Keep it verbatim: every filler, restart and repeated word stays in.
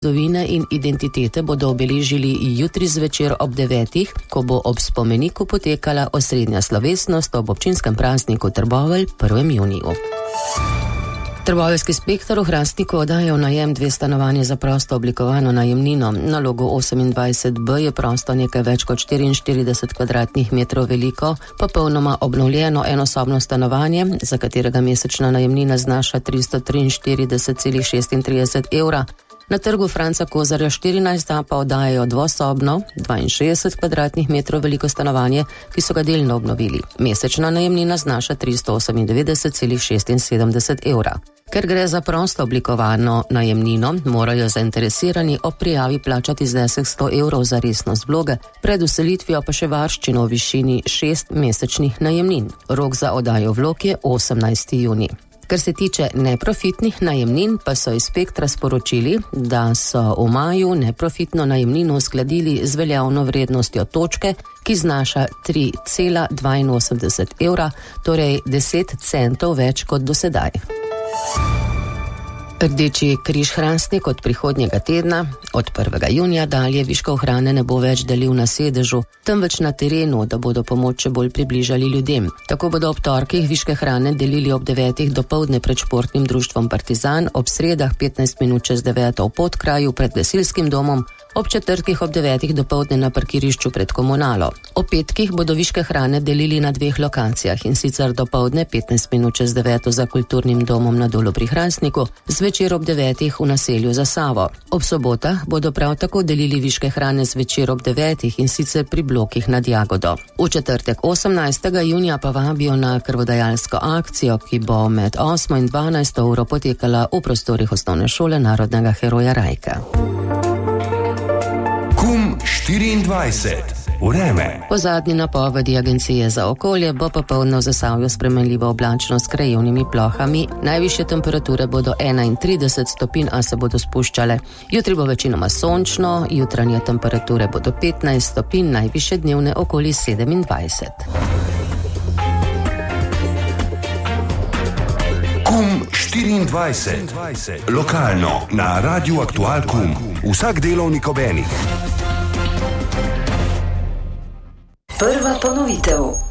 zgodovine in identitete bodo obeležili jutri zvečer ob devetih, ko bo ob spomeniku potekala osrednja slovesnost ob občinskem prazniku Trbovelj prvem juniju. Trboveljski spektar v Hrastniku oddaja v najem dve stanovanje za prosto oblikovano najemnino. Na logu osemindvajset B je prosto nekaj več kot štiriinštirideset kvadratnih metrov veliko, popolnoma obnovljeno enosobno stanovanje, za katerega mesečna najemnina znaša tristo triinštirideset celih šestintrideset evra. Na trgu Franca Kozarja štirinajst A pa oddajajo dvosobno, dvainšestdeset kvadratnih metrov veliko stanovanje, ki so ga delno obnovili. Mesečna najemnina znaša tristo osemindevetdeset celih šestinsedemdeset evra. Ker gre za prosto oblikovano najemnino, morajo zainteresirani ob prijavi plačati znesek sto evrov za resnost vloge, pred vselitvijo pa še varščino v višini šest mesečnih najemnin. Rok za oddajo vlog je osemnajsti junij. Kar se tiče neprofitnih najemnin, pa so iz Spektra sporočili, da so v maju neprofitno najemnino uskladili z veljavno vrednostjo točke, ki znaša tri cela dvainosemdeset evra, torej deset centov več kot do sedaj. Rdeči križ Hrastnik od prihodnjega tedna, od prvega junija dalje viškov hrane ne bo več delil na sedežu, temveč na terenu, da bodo pomoč še bolj približali ljudem. Tako bodo ob torkih viške hrane delili ob devetih dopoldne pred športnim društvom Partizan, ob sredah petnajst minut čez deveto v Podkraju pred gasilskim domom, ob četrtkih ob devetih dopoldne na parkirišču pred Komunalo. Ob petkih bodo viške hrane delili na dveh lokacijah, in sicer dopoldne petnajst minut čez deveto za kulturnim domom na Dolu pri Hrastniku, zvečer ob devetih v naselju za Savo. Ob sobotah bodo prav tako delili viške hrane zvečer ob devetih, in sicer pri blokih nad Jagodo. V četrtek osemnajstega junija pa vabijo na krvodajalsko akcijo, ki bo med osmo in dvanajsto uro potekala v prostorih osnovne šole Narodnega heroja Rajka. Kum štiriindvajset. Vreme. Po zadnji napovedi Agencije za okolje bo popoldne v Zasavju spremenljivo oblačno s krajevnimi plohami. Najvišje temperature bodo enaintrideset stopinj, a se bodo spuščale. Jutri bo večinoma sončno, jutranje temperature bodo petnajst stopinj, najvišje dnevne okoli sedemindvajset. Kum štiriindvajset. Lokalno na Radiu Aktual Kum. Vsak delovnik ob enih. Prva ponovitev.